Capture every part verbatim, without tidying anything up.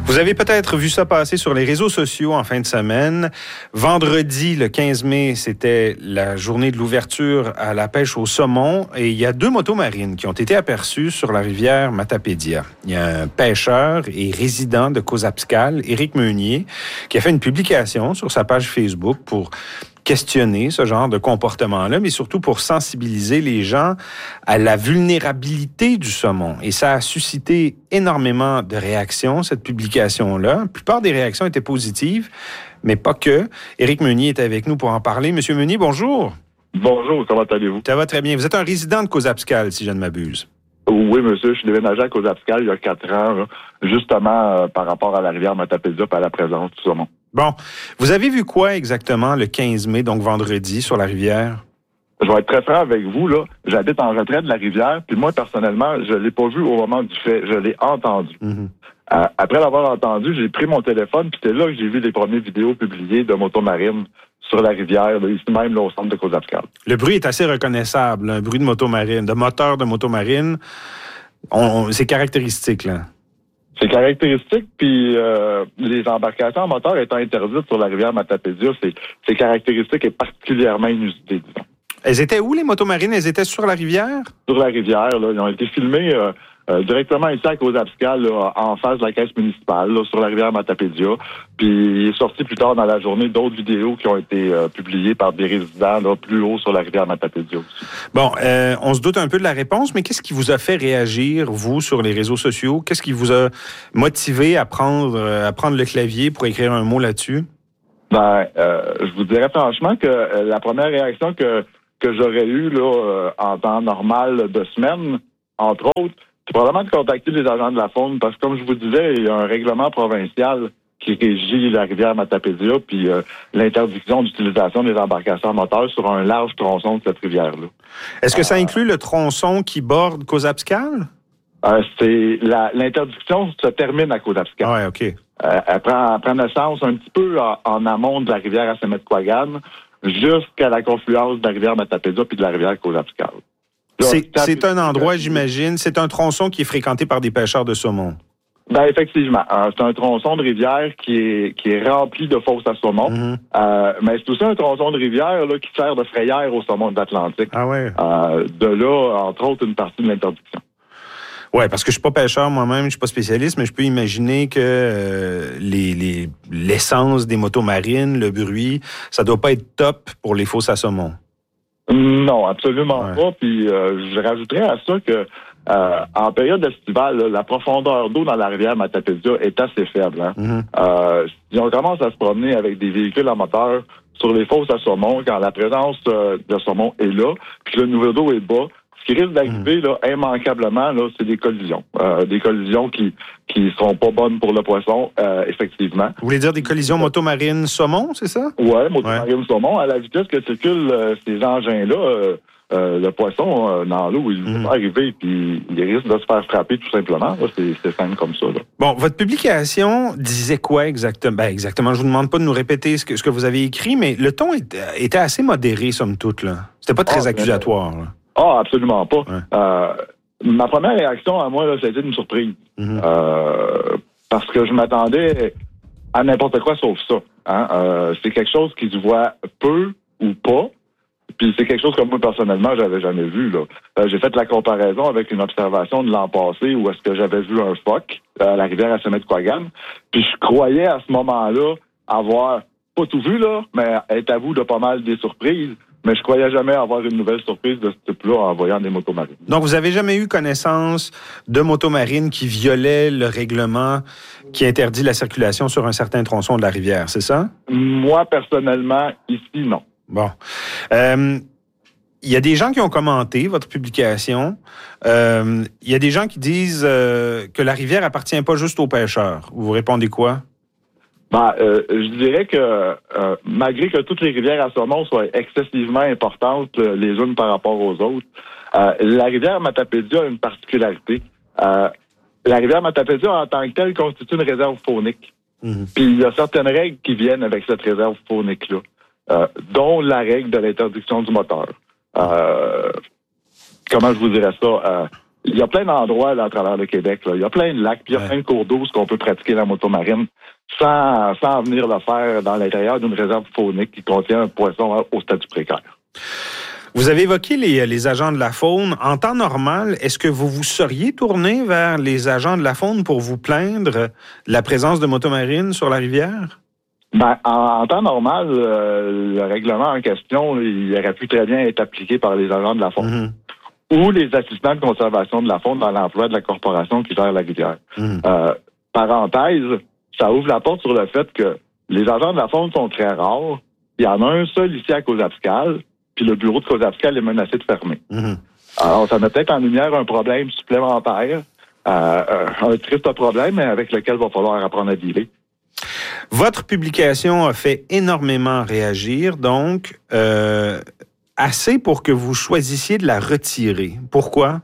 Vous avez peut-être vu ça passer sur les réseaux sociaux en fin de semaine. Vendredi, le quinze mai, c'était la journée de l'ouverture à la pêche au saumon et il y a deux motos marines qui ont été aperçues sur la rivière Matapédia. Il y a un pêcheur et résident de Causapscal, Éric Meunier, qui a fait une publication sur sa page Facebook pour questionner ce genre de comportement-là, mais surtout pour sensibiliser les gens à la vulnérabilité du saumon. Et ça a suscité énormément de réactions, cette publication-là. La plupart des réactions étaient positives, mais pas que. Éric Meunier est avec nous pour en parler. Monsieur Meunier, bonjour. Bonjour, comment allez-vous? Ça va très bien. Vous êtes un résident de Causapscal, si je ne m'abuse. Oui, monsieur, je suis déménagé à Causapscal il y a quatre ans, là, justement euh, par rapport à la rivière Matapédia et à la présence du saumon. Bon. Vous avez vu quoi exactement le quinze mai, donc vendredi, sur la rivière? Je vais être très franc avec vous, là. J'habite en retrait de la rivière, puis moi, personnellement, je l'ai pas vu au moment du fait. Je l'ai entendu. Mm-hmm. Euh, après l'avoir entendu, j'ai pris mon téléphone, puis c'est là que j'ai vu les premières vidéos publiées de motomarines sur la rivière, là, ici même, là, au centre de Causapscal. Le bruit est assez reconnaissable, un bruit de motomarine, de moteur de motomarine. On, on, c'est caractéristique, là. C'est caractéristique, puis euh, les embarcations en moteur étant interdites sur la rivière Matapédia, c'est, c'est caractéristique et particulièrement inusité, disons. Elles étaient où, les motomarines? Elles étaient sur la rivière? Sur la rivière, là. Ils ont été filmés euh, euh, directement ici à Causapscal, là, en face de la caisse municipale, là, sur la rivière Matapédia. Puis il est sorti plus tard dans la journée d'autres vidéos qui ont été euh, publiées par des résidents là, plus haut sur la rivière Matapédia aussi. Bon, euh, on se doute un peu de la réponse, mais qu'est-ce qui vous a fait réagir, vous, sur les réseaux sociaux? Qu'est-ce qui vous a motivé à prendre, à prendre le clavier pour écrire un mot là-dessus? Ben, euh, je vous dirais franchement que euh, la première réaction que que j'aurais eue là, euh, en temps normal de semaine, entre autres, c'est probablement de contacter les agents de la faune, parce que comme je vous disais, il y a un règlement provincial qui régit la rivière Matapédia, puis euh, l'interdiction d'utilisation des embarcations à moteur sur un large tronçon de cette rivière-là. Est-ce que ça inclut le tronçon qui borde Causapscal? Euh, c'est la, l'interdiction se termine à Causapscal. Ah ouais, OK. Euh, elle, prend, elle prend naissance un petit peu en, en amont de la rivière Assiniboine, jusqu'à la confluence de la rivière Matapédia puis de la rivière Causapscal. C'est, c'est un endroit, j'imagine, c'est un tronçon qui est fréquenté par des pêcheurs de saumon. Ben effectivement, euh, c'est un tronçon de rivière qui est qui est rempli de fosses à saumon, mm-hmm. euh, mais c'est aussi un tronçon de rivière là qui sert de frayère au saumon de l'Atlantique. Ah ouais. Euh, de là, entre autres, une partie de l'interdiction. Ouais, parce que je suis pas pêcheur moi-même, je suis pas spécialiste, mais je peux imaginer que euh, les, les l'essence des motos marines, le bruit, ça doit pas être top pour les fosses à saumon. Non, absolument ouais. pas. Puis euh, je rajouterais à ça que euh, en période estivale, là, la profondeur d'eau dans la rivière Matapédia est assez faible. Hein? Mm-hmm. Euh, si on commence à se promener avec des véhicules à moteur sur les fosses à saumon, quand la présence euh, de saumon est là, puis le niveau d'eau est bas, ce qui risque d'arriver là, immanquablement, là, c'est des collisions. Euh, des collisions qui qui seront pas bonnes pour le poisson, euh, effectivement. Vous voulez dire des collisions motomarines saumon, c'est ça? Oui, motomarines ouais. saumon. À la vitesse que circulent euh, ces engins-là, euh, euh, le poisson euh, dans l'eau, il mm. va arriver puis il risque de se faire frapper tout simplement. Là, c'est, c'est simple comme ça. Là. Bon, votre publication disait quoi exactement? Ben, exactement, je vous demande pas de nous répéter ce que, ce que vous avez écrit, mais le ton était, était assez modéré, somme toute. Là. C'était pas très ah, accusatoire. Là. Ah, absolument pas. Ouais. Euh, ma première réaction à moi, là, ça a été une surprise. Mm-hmm. Euh, parce que je m'attendais à n'importe quoi sauf ça. Hein? Euh, c'est quelque chose qui se voit peu ou pas. Puis c'est quelque chose que moi, personnellement, j'avais jamais vu. Là. Euh, j'ai fait la comparaison avec une observation de l'an passé où est-ce que j'avais vu un phoque à la rivière Assiniboine. Puis je croyais à ce moment-là avoir pas tout vu, là, mais être à vous de pas mal des surprises. Mais je croyais jamais avoir une nouvelle surprise de ce type-là en voyant des motomarines. Donc, vous avez jamais eu connaissance de motomarines qui violaient le règlement qui interdit la circulation sur un certain tronçon de la rivière, c'est ça? Moi, personnellement, ici, non. Bon. Euh, il y a des gens qui ont commenté votre publication. Euh, il y a des gens qui disent euh, que la rivière appartient pas juste aux pêcheurs. Vous répondez quoi? Ben, euh, je dirais que euh, malgré que toutes les rivières à saumon soient excessivement importantes euh, les unes par rapport aux autres, euh, la rivière Matapédia a une particularité. Euh, la rivière Matapédia, en tant que telle, constitue une réserve faunique. Mm-hmm. Puis il y a certaines règles qui viennent avec cette réserve faunique-là, euh, dont la règle de l'interdiction du moteur. Euh, comment je vous dirais ça? Euh, il y a plein d'endroits là, à travers le Québec. Là. Il y a plein de lacs, puis il y a ouais. plein de cours d'eau où on peut pratiquer la motomarine sans, sans venir le faire dans l'intérieur d'une réserve faunique qui contient un poisson au statut précaire. Vous avez évoqué les, les agents de la faune. En temps normal, est-ce que vous vous seriez tourné vers les agents de la faune pour vous plaindre de la présence de motomarines sur la rivière? Ben, en, en temps normal, euh, le règlement en question, il aurait pu très bien être appliqué par les agents de la faune mm-hmm. ou les assistants de conservation de la faune dans l'emploi de la corporation qui gère la rivière. Mm-hmm. Euh, parenthèse, ça ouvre la porte sur le fait que les agents de la faune sont très rares. Il y en a un seul ici à Cause-Abscale, puis le bureau de Cause-Abscale est menacé de fermer. Mm-hmm. Alors, ça met peut-être en lumière un problème supplémentaire, euh, un triste problème, mais avec lequel il va falloir apprendre à dealer. Votre publication a fait énormément réagir, donc euh, assez pour que vous choisissiez de la retirer. Pourquoi?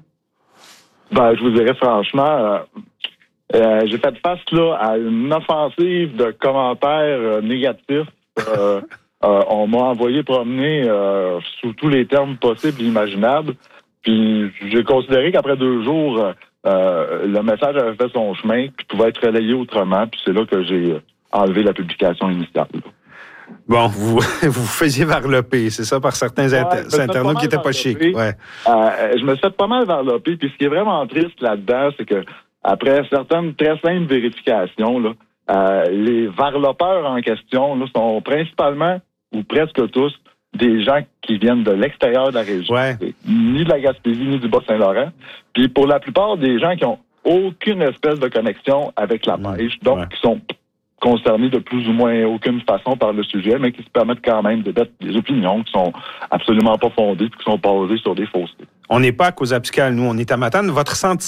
Ben, je vous dirais franchement, euh, euh, j'ai fait face là à une offensive de commentaires euh, négatifs. Euh, euh, on m'a envoyé promener euh, sous tous les termes possibles et imaginables. Puis j'ai considéré qu'après deux jours, euh, le message avait fait son chemin, puis pouvait être relayé autrement. Puis c'est là que j'ai enlevé la publication initiale. Bon, vous vous faisiez varloper, c'est ça, par certains ouais, inter- internautes qui n'étaient pas chics. Ouais. Euh, je me suis fait pas mal varloper. Puis ce qui est vraiment triste là-dedans, c'est que après certaines très simples vérifications, là, euh, les varlopeurs en question là, sont principalement, ou presque tous, des gens qui viennent de l'extérieur de la région, ouais. ni de la Gaspésie, ni du Bas-Saint-Laurent. Puis pour la plupart des gens qui ont aucune espèce de connexion avec la pêche, mmh. donc ouais. qui sont concernés de plus ou moins aucune façon par le sujet, mais qui se permettent quand même de mettre des opinions qui sont absolument pas fondées, qui sont basées sur des faussetés. On n'est pas à Cause-Abscale, nous, on est à Matane. Votre sentiment